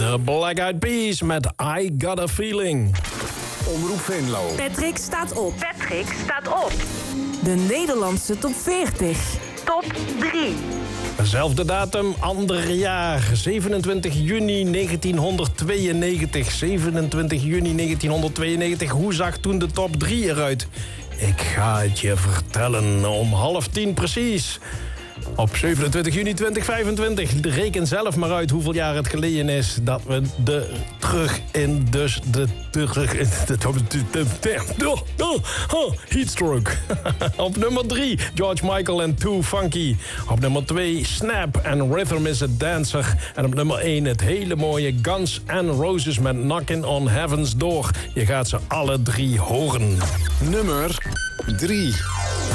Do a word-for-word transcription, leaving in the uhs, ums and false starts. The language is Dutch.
De Black Eyed Peas met I Got a Feeling. Omroep Venlo. Patrick staat op. Patrick staat op. De Nederlandse top veertig. Top drie. Zelfde datum, ander jaar. zevenentwintig juni negentienhonderdtweeënnegentig. zevenentwintig juni negentienhonderdtweeënnegentig. Hoe zag toen de top drie eruit? Ik ga het je vertellen. Om half tien precies. Op zevenentwintig juni tweeduizend vijfentwintig. Reken zelf maar uit hoeveel jaar het geleden is dat we de terug in dus de terug in de Heatstroke. Op nummer drie George Michael en Too Funky. Op nummer twee Snap en Rhythm is a Dancer. En op nummer één het hele mooie Guns N' Roses met Knockin' on Heaven's Door. Je gaat ze alle drie horen. Nummer drie.